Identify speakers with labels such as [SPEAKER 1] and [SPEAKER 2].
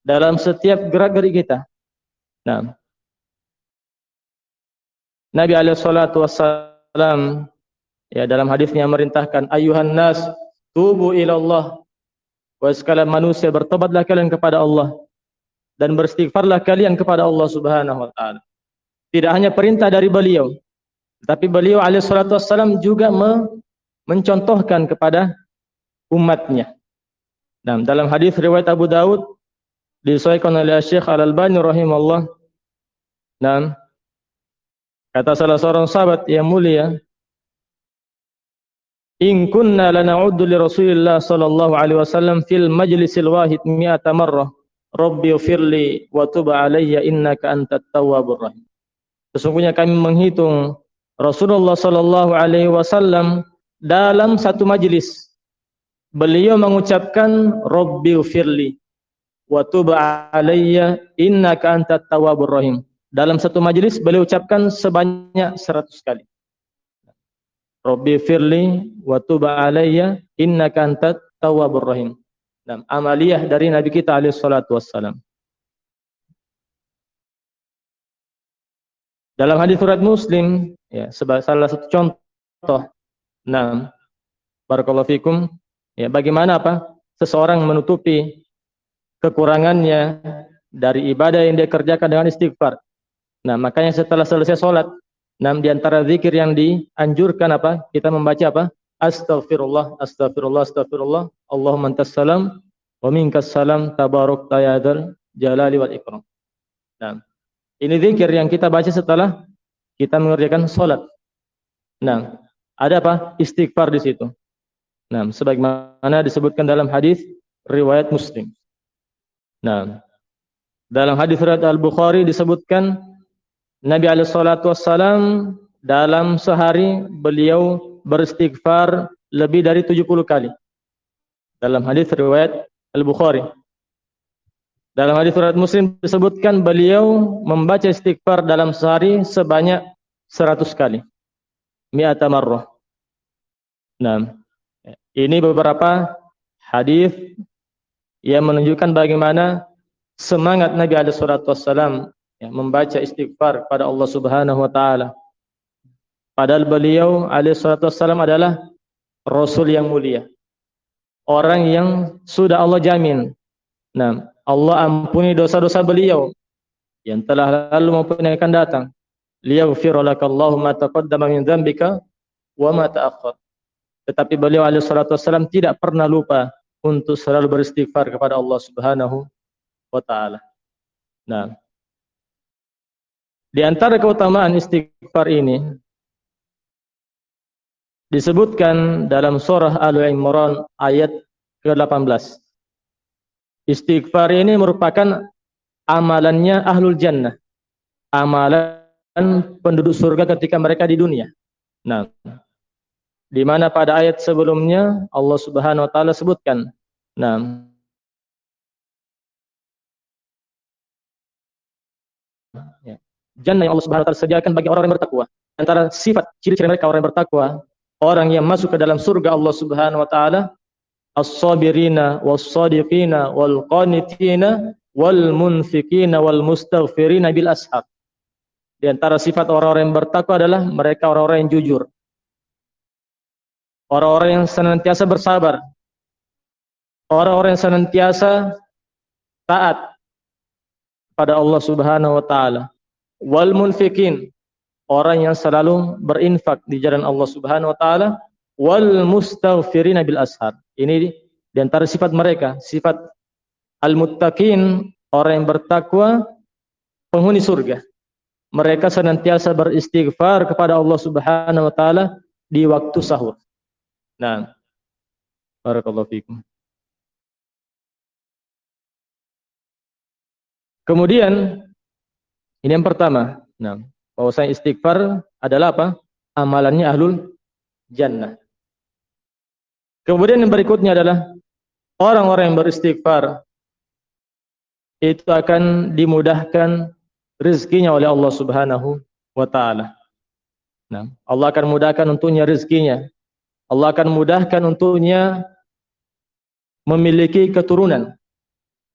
[SPEAKER 1] dalam setiap gerak-gerik kita. Nah, Nabi alaihi salatu wassalam ya dalam hadisnya merintahkan, ayuhan nas tubu ilallah, wa sekalian manusia bertobatlah kalian kepada Allah dan beristighfarlah kalian kepada Allah Subhanahu wa taala. Tidak hanya perintah dari beliau, tapi beliau alaihi salatu wassalam juga mencontohkan kepada umatnya. Nah, dalam hadis riwayat Abu Daud disahihkan oleh Syekh Al-Albani rahimahullah. Nah, kata salah seorang sahabat yang mulia, in kunna lana'uddu li Rasulillah sallallahu alaihi wasallam fil majlisil wahid mi'ata marrah rabbi ighfirli wa tub alayya innaka antat tawwabur rahim. Sesungguhnya kami menghitung Rasulullah sallallahu alaihi wasallam dalam satu majlis beliau mengucapkan rabbi ighfirli wa tub alayya innaka antat tawwabur rahim. Dalam satu majlis beliau ucapkan sebanyak 100 kali. Rabbi firli wa tub alayya innaka antat tawwabur rahim. Nah, amaliyah dari Nabi kita alaihi salatu wassalam. Dalam hadis riwayat Muslim ya sebagai salah satu contoh. Nah, barakallahu fikum ya bagaimana seseorang menutupi kekurangannya dari ibadah yang dia kerjakan dengan istighfar. Nah, makanya setelah selesai salat, di antara zikir yang dianjurkan kita membaca astaghfirullah, astaghfirullah, astaghfirullah, Allahumma antas salam wa minkas salam tabarakta ya dzal jalali wal ikram. Nah, ini zikir yang kita baca setelah kita mengerjakan salat. Nah, ada istighfar di situ. Nah, sebagaimana disebutkan dalam hadis riwayat Muslim. Nah, dalam hadis riwayat Al-Bukhari disebutkan Nabi alaihi salatu wassalam dalam sehari beliau beristighfar lebih dari 70 kali. Dalam hadis riwayat Al-Bukhari. Dalam hadis riwayat Muslim disebutkan beliau membaca istighfar dalam sehari sebanyak 100 kali. Mi'ata marrah. Nah, ini beberapa hadis yang menunjukkan bagaimana semangat Nabi alaihi salatu wassalam ya, membaca istighfar kepada Allah Subhanahu wa taala. Padahal beliau alaihi salatu wassalam adalah rasul yang mulia. Orang yang sudah Allah jamin. Nah, Allah ampuni dosa-dosa beliau yang telah lalu maupun yang akan datang. Liyaghfir lakallahu ma taqaddama min dzambika wa ma ta'akhkhar. Tetapi beliau alaihi salatu wassalam tidak pernah lupa untuk selalu beristighfar kepada Allah Subhanahu wa taala. Nah, di antara keutamaan istighfar ini disebutkan dalam surah Al-Imran ayat ke-18. Istighfar ini merupakan amalannya ahlul jannah. Amalan penduduk surga ketika mereka di dunia. Nah, di mana pada ayat sebelumnya Allah Subhanahu wa taala sebutkan. Nah, jannah yang Allah Subhanahu wa taala sediakan bagi orang yang bertakwa. Antara sifat ciri-ciri mereka orang yang bertakwa, orang yang masuk ke dalam surga Allah Subhanahu wa taala, as-sabirina was-shadiqina wal-qanitina wal-munfiqina wal-mustaghfirina bil ashar. Di antara sifat orang-orang yang bertakwa adalah mereka orang-orang yang jujur. Orang-orang yang senantiasa bersabar. Orang-orang yang senantiasa taat pada Allah Subhanahu wa taala. Wal munfiqin, orang yang selalu berinfak di jalan Allah Subhanahu wa taala. Wal mustaghfirina bil ashar. Ini di antara sifat mereka, sifat al-muttaqin, orang yang bertakwa, penghuni surga. Mereka senantiasa beristighfar kepada Allah Subhanahu wa taala di waktu sahur. Nah, barakallahu fikum. Kemudian ini yang pertama. Nah, bahwasanya istighfar adalah amalannya ahlul jannah. Kemudian yang berikutnya adalah orang-orang yang beristighfar itu akan dimudahkan rezekinya oleh Allah Subhanahu wa taala. Nah, Allah akan mudahkan untuknya rezekinya. Allah akan mudahkan untuknya memiliki keturunan.